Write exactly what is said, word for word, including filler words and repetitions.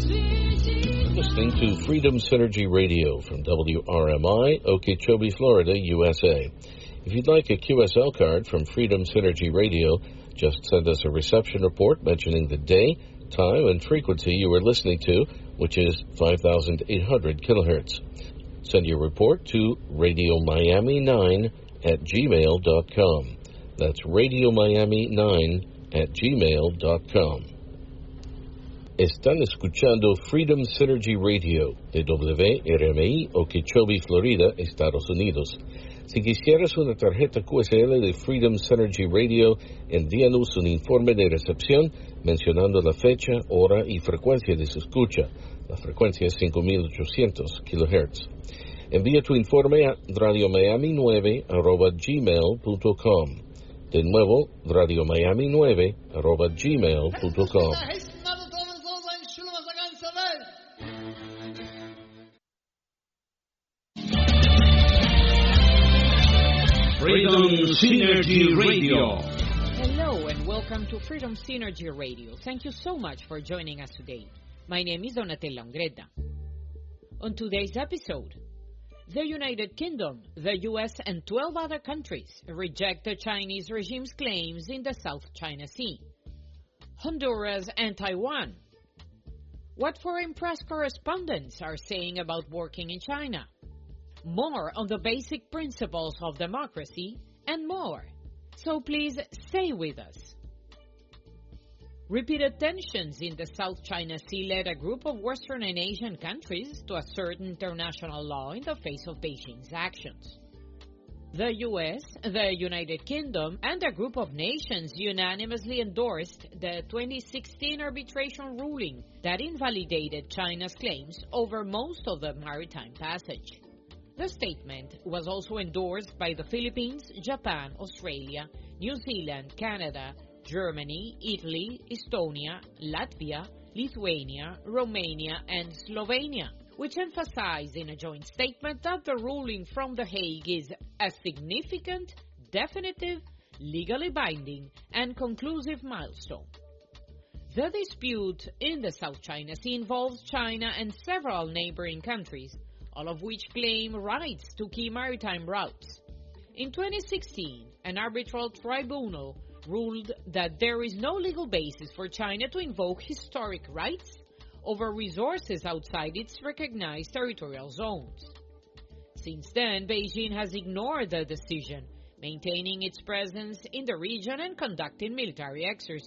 Listening to Freedom Synergy Radio from W R M I, Okeechobee, Florida, U S A. If you'd like a Q S L card from Freedom Synergy Radio, just send us a reception report mentioning the day, time, and frequency you are listening to, which is five thousand eight hundred kilohertz. Send your report to radio miami nine at gmail dot com. That's radio miami nine at gmail dot com. Están escuchando Freedom Synergy Radio de W R M I, Okeechobee, Florida, Estados Unidos. Si quisieras una tarjeta Q S L de Freedom Synergy Radio, envíanos un informe de recepción mencionando la fecha, hora y frecuencia de su escucha. La frecuencia es cinco mil ochocientos kilohertz. Envía tu informe a radio miami nueve arroba gmail punto com. De nuevo, radio miami nueve arroba gmail punto com. Freedom Synergy Radio. Hello and welcome to Freedom Synergy Radio. Thank you so much for joining us today. My name is Donatella Ungretta. On today's episode, the United Kingdom, the U S, and twelve other countries reject the Chinese regime's claims in the South China Sea. Honduras and Taiwan. What foreign press correspondents are saying about working in China. More on the basic principles of democracy and more. So please stay with us. Repeated tensions in the South China Sea led a group of Western and Asian countries to assert international law in the face of Beijing's actions. The U S, the United Kingdom, and a group of nations unanimously endorsed the twenty sixteen arbitration ruling that invalidated China's claims over most of the maritime passage. The statement was also endorsed by the Philippines, Japan, Australia, New Zealand, Canada, Germany, Italy, Estonia, Latvia, Lithuania, Romania, and Slovenia, which emphasized in a joint statement that the ruling from The Hague is a significant, definitive, legally binding, and conclusive milestone. The dispute in the South China Sea involves China and several neighboring countries, all of which claim rights to key maritime routes. In twenty sixteen, an arbitral tribunal ruled that there is no legal basis for China to invoke historic rights over resources outside its recognized territorial zones. Since then, Beijing has ignored the decision, maintaining its presence in the region and conducting military exercises.